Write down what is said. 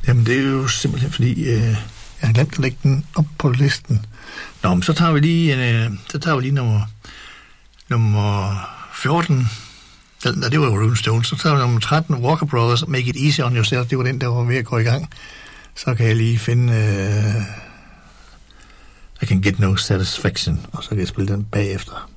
Jamen, det er jo simpelthen fordi, jeg har glemt at lægge den op på listen. Nå, men så tager vi lige nummer 14. Nej, det var jo Rolling Stones. Så tager vi nummer 13, Walker Brothers, Make It Easy on Yourself. Det var den, der var ved at gå i gang. Så kan jeg lige finde I Can Get No Satisfaction, og så kan jeg spille den bagefter.